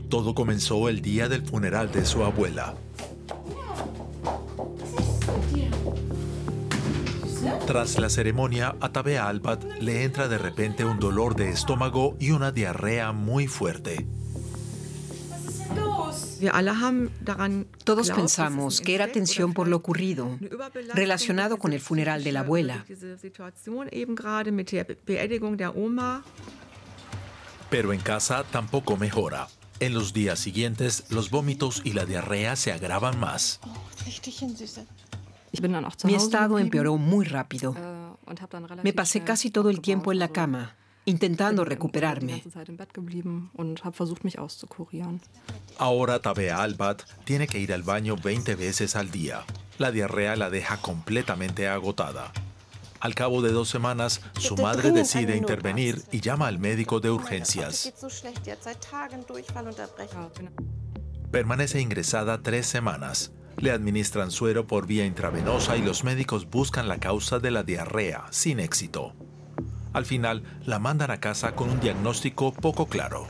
Todo comenzó el día del funeral de su abuela. Tras la ceremonia, a Tabea Albat le entra de repente un dolor de estómago y una diarrea muy fuerte. Todos pensamos que era tensión por lo ocurrido, relacionado con el funeral de la abuela. Pero en casa tampoco mejora. En los días siguientes, los vómitos y la diarrea se agravan más. Mi estado empeoró muy rápido. Me pasé casi todo el tiempo en la cama, intentando recuperarme. Ahora Tabea Albat tiene que ir al baño 20 veces al día. La diarrea la deja completamente agotada. Al cabo de 2 semanas, su madre decide intervenir y llama al médico de urgencias. Permanece ingresada 3 semanas. Le administran suero por vía intravenosa y los médicos buscan la causa de la diarrea, sin éxito. Al final, la mandan a casa con un diagnóstico poco claro.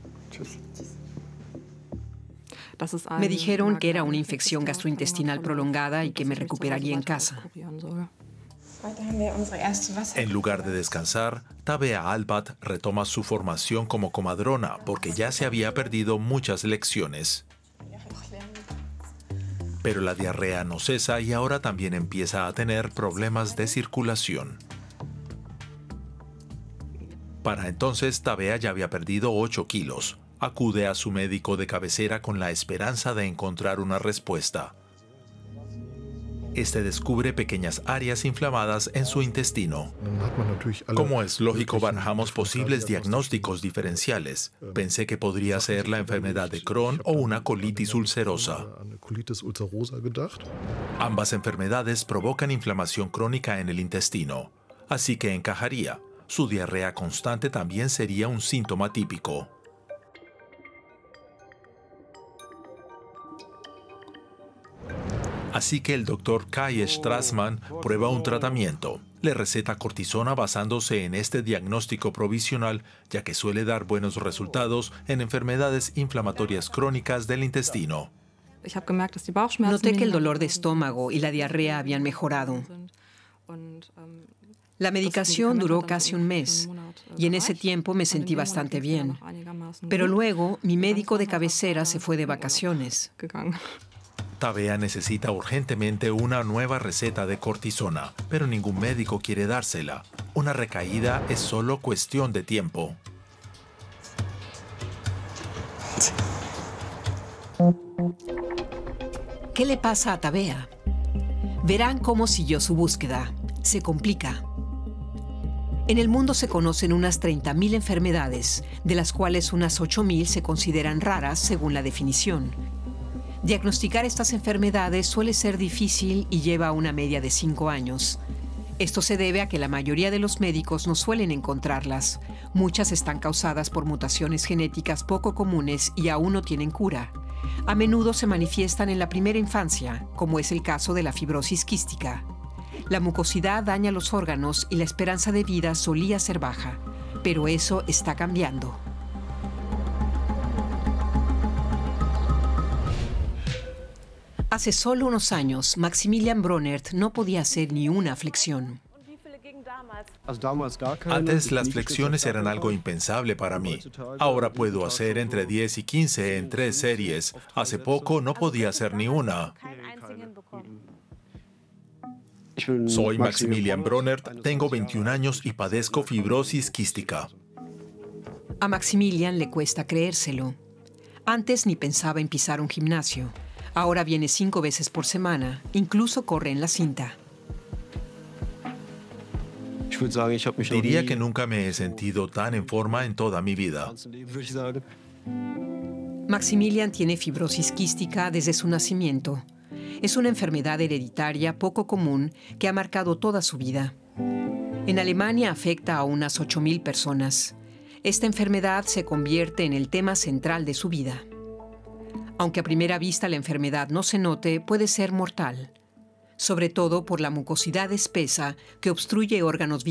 Me dijeron que era una infección gastrointestinal prolongada y que me recuperaría en casa. En lugar de descansar, Tabea Albat retoma su formación como comadrona porque ya se había perdido muchas lecciones. Pero la diarrea no cesa y ahora también empieza a tener problemas de circulación. Para entonces, Tabea ya había perdido 8 kilos. Acude a su médico de cabecera con la esperanza de encontrar una respuesta. Este descubre pequeñas áreas inflamadas en su intestino. Como es lógico, barajamos posibles diagnósticos diferenciales. Pensé que podría ser la enfermedad de Crohn o una colitis ulcerosa. Ambas enfermedades provocan inflamación crónica en el intestino, así que encajaría. Su diarrea constante también sería un síntoma típico. Así que el doctor Kai Strassman prueba un tratamiento. Le receta cortisona basándose en este diagnóstico provisional, ya que suele dar buenos resultados en enfermedades inflamatorias crónicas del intestino. Noté que el dolor de estómago y la diarrea habían mejorado. La medicación duró casi un mes y en ese tiempo me sentí bastante bien. Pero luego mi médico de cabecera se fue de vacaciones. Tabea necesita urgentemente una nueva receta de cortisona, pero ningún médico quiere dársela. Una recaída es solo cuestión de tiempo. ¿Qué le pasa a Tabea? Verán cómo siguió su búsqueda. Se complica. En el mundo se conocen unas 30.000 enfermedades, de las cuales unas 8.000 se consideran raras según la definición. Diagnosticar estas enfermedades suele ser difícil y lleva una media de 5 años. Esto se debe a que la mayoría de los médicos no suelen encontrarlas. Muchas están causadas por mutaciones genéticas poco comunes y aún no tienen cura. A menudo se manifiestan en la primera infancia, como es el caso de la fibrosis quística. La mucosidad daña los órganos y la esperanza de vida solía ser baja, pero eso está cambiando. Hace solo unos años, Maximilian Bronnert no podía hacer ni una flexión. Antes las flexiones eran algo impensable para mí. Ahora puedo hacer entre 10 y 15 en 3 series. Hace poco no podía hacer ni una. Soy Maximilian Bronnert, tengo 21 años y padezco fibrosis quística. A Maximilian le cuesta creérselo. Antes ni pensaba en pisar un gimnasio. Ahora viene 5 veces por semana, incluso corre en la cinta. Diría que nunca me he sentido tan en forma en toda mi vida. Maximilian tiene fibrosis quística desde su nacimiento. Es una enfermedad hereditaria poco común que ha marcado toda su vida. En Alemania afecta a unas 8.000 personas. Esta enfermedad se convierte en el tema central de su vida. Aunque a primera vista la enfermedad no se note, puede ser mortal, sobre todo por la mucosidad espesa que obstruye órganos vitales.